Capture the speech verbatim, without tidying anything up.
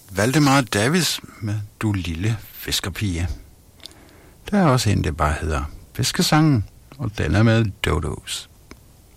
Valdemar Davis med Du lille fiskerpige. Der er også en, der bare hedder Fiskesangen, og den er med Dodos.